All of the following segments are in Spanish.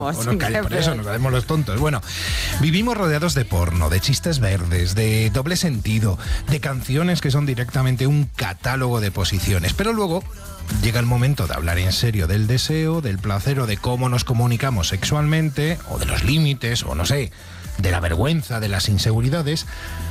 Por eso nos hacemos los tontos. Bueno, vivimos rodeados de porno, de chistes verdes, de doble sentido, de canciones que son directamente un catálogo de posiciones. Pero luego llega el momento de hablar en serio del deseo, del placer o de cómo nos comunicamos sexualmente, o de los límites, o no sé, de la vergüenza, de las inseguridades.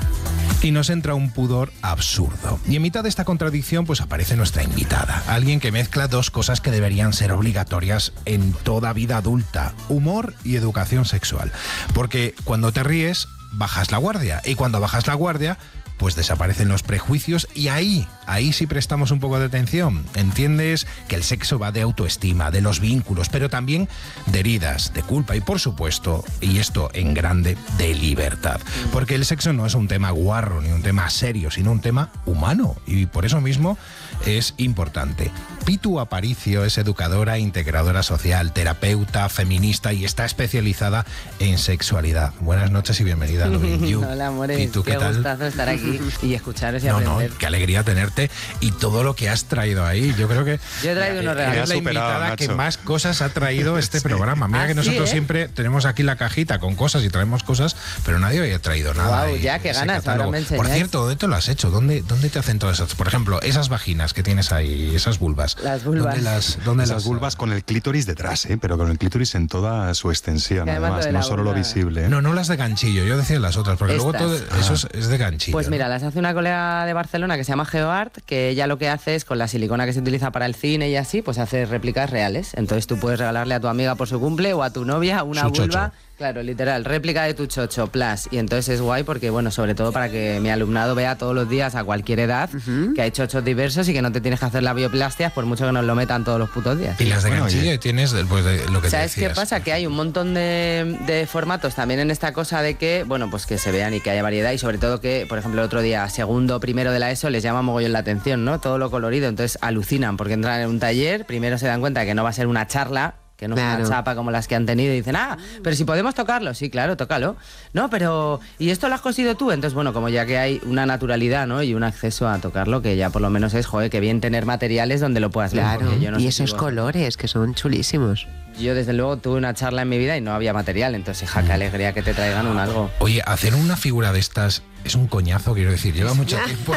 Y nos entra un pudor absurdo. Y en mitad de esta contradicción pues aparece nuestra invitada, alguien que mezcla dos cosas que deberían ser obligatorias en toda vida adulta: humor y educación sexual. Porque cuando te ríes, bajas la guardia, y cuando bajas la guardia, pues desaparecen los prejuicios, y ahí sí prestamos un poco de atención. Entiendes que el sexo va de autoestima, de los vínculos, pero también de heridas, de culpa y, por supuesto, y esto en grande, de libertad. Porque el sexo no es un tema guarro ni un tema serio, sino un tema humano, y por eso mismo es importante. Pitu Aparicio es educadora, integradora social, terapeuta, feminista y está especializada en sexualidad. Buenas noches y bienvenida a Lovin' You. Hola, amores. Pitu, ¿qué tal? Gustazo estar aquí y escucharos y aprender. No, qué alegría tenerte y todo lo que has traído ahí. Yo creo que yo he traído unos regalos. Es la invitada que más cosas ha traído este programa. Mira que nosotros siempre tenemos aquí la cajita con cosas y traemos cosas, pero nadie había traído nada. Wow, ya, qué ganas, ahora me enseñáis. Por cierto, ¿dónde te lo has hecho? ¿Dónde te hacen todas esas? Por ejemplo, esas vaginas que tienes ahí, esas vulvas. Las vulvas. ¿Dónde las vulvas con el clítoris detrás, pero con el clítoris en toda su extensión, además, no solo lo visible. No las de ganchillo, yo decía las otras, porque luego todo eso es de ganchillo. Pues mira, las hace una colega de Barcelona que se llama GeoArt, que ella lo que hace es, con la silicona que se utiliza para el cine y así, pues hace réplicas reales. Entonces tú puedes regalarle a tu amiga por su cumple o a tu novia una vulva. Claro, literal, réplica de tu chocho, plus. Y entonces es guay porque, bueno, sobre todo para que mi alumnado vea todos los días a cualquier edad que hay chochos diversos y que no te tienes que hacer la bioplastia por mucho que nos lo metan todos los putos días. Y las de ganchillo tienes después de lo que te decías. ¿Sabes qué pasa? Que hay un montón de formatos también en esta cosa de que, bueno, pues que se vean y que haya variedad y sobre todo que, por ejemplo, el otro día, segundo, primero de la ESO, les llama mogollón la atención, ¿no? Todo lo colorido, entonces alucinan porque entran en un taller, primero se dan cuenta que no va a ser una charla, que no es una chapa como las que han tenido y dicen, pero si podemos tocarlo, sí, claro, tócalo. No, pero, ¿y esto lo has cosido tú? Entonces, bueno, como ya que hay una naturalidad, ¿no? Y un acceso a tocarlo, que ya por lo menos es, que bien tener materiales donde lo puedas ver. Claro, yo no y esos colores que son chulísimos. Yo, desde luego, tuve una charla en mi vida y no había material, entonces, qué alegría que te traigan un algo. Oye, hacer una figura de estas es un coñazo, quiero decir, lleva mucho tiempo.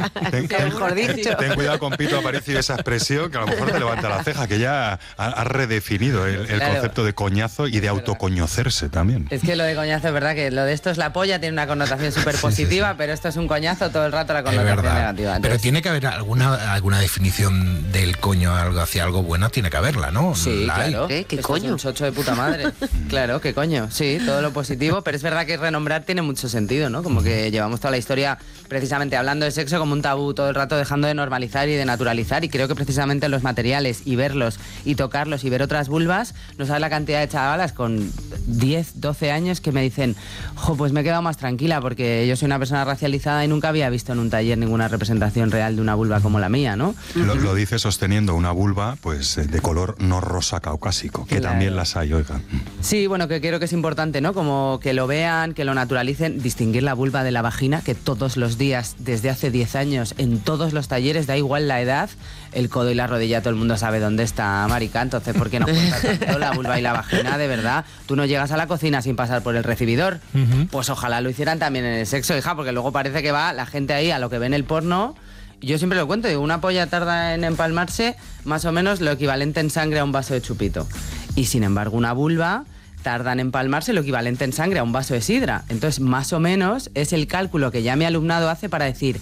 Ten cuidado con Pitu Aparicio, esa expresión que a lo mejor te levanta la ceja, que ya ha redefinido el concepto de coñazo y de autocoñocerse también. Es que lo de coñazo es verdad que lo de esto es la polla, tiene una connotación súper positiva, pero esto es un coñazo todo el rato, la connotación negativa. Entonces, pero tiene que haber alguna definición del coño hacia algo bueno, tiene que haberla, ¿no? Sí, claro. ¿Qué coño? Es un chocho de puta madre. Claro, qué coño. Sí, todo lo positivo, pero es verdad que renombrar tiene mucho sentido, ¿no? Como que llevamos toda la historia precisamente hablando de sexo como un tabú todo el rato, dejando de normalizar y de naturalizar, y creo que precisamente los materiales y verlos y tocarlos y ver otras vulvas, no sabes la cantidad de chavalas con 10, 12 años que me dicen, pues me he quedado más tranquila porque yo soy una persona racializada y nunca había visto en un taller ninguna representación real de una vulva como la mía, ¿no? Lo dice sosteniendo una vulva pues de color no rosa caucásico, que también las hay, oiga. Sí, bueno, que creo que es importante, ¿no? Como que lo vean, que lo naturalicen, distinguir la vulva de la vagina, que todos los días, desde hace 10 años, en todos los talleres, da igual la edad, el codo y la rodilla, todo el mundo sabe dónde está, marica, entonces ¿por qué no cuentas tanto la vulva y la vagina, de verdad? Tú no llegas a la cocina sin pasar por el recibidor, pues ojalá lo hicieran también en el sexo, hija, porque luego parece que va la gente ahí a lo que ve en el porno. Yo siempre lo cuento, digo, una polla tarda en empalmarse más o menos lo equivalente en sangre a un vaso de chupito, y sin embargo una vulva tarda en empalmarse lo equivalente en sangre a un vaso de sidra. Entonces, más o menos, es el cálculo que ya mi alumnado hace para decir,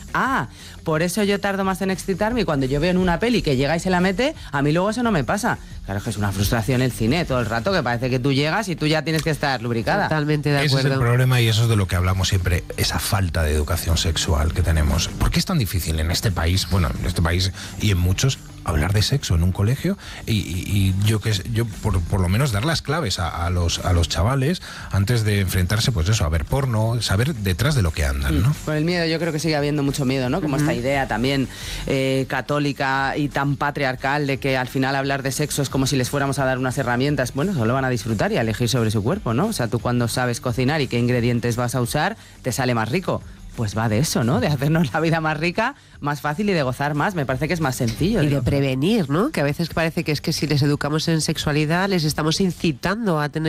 por eso yo tardo más en excitarme y cuando yo veo en una peli que llega y se la mete, a mí luego eso no me pasa. Claro que es una frustración el cine todo el rato, que parece que tú llegas y tú ya tienes que estar lubricada. Totalmente de acuerdo. Ese es el problema y eso es de lo que hablamos siempre, esa falta de educación sexual que tenemos. ¿Por qué es tan difícil en este país, en este país y en muchos, hablar de sexo en un colegio y yo por lo menos dar las claves a los chavales antes de enfrentarse pues eso, a ver porno, saber detrás de lo que andan, ¿no? Con el miedo, yo creo que sigue habiendo mucho miedo, ¿no? Como esta idea también católica y tan patriarcal de que al final hablar de sexo es como si les fuéramos a dar unas herramientas, bueno, solo van a disfrutar y a elegir sobre su cuerpo, ¿no? O sea, tú cuando sabes cocinar y qué ingredientes vas a usar, te sale más rico. pues va de eso, ¿no? De hacernos la vida más rica, más fácil y de gozar más. Me parece que es más sencillo. Y de prevenir, ¿no? Que a veces parece que es que si les educamos en sexualidad les estamos incitando a tener